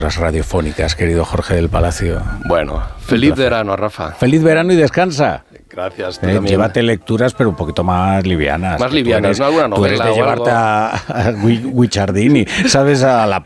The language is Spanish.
Las radiofónicas, querido Jorge del Palacio. Bueno, feliz verano, Rafa. Feliz verano y descansa. Gracias, tú también. Llévate lecturas, pero un poquito más livianas. Más livianas, ¿no? Alguna novela. Tú eres de llevarte a Guicciardini, ¿sabes? A la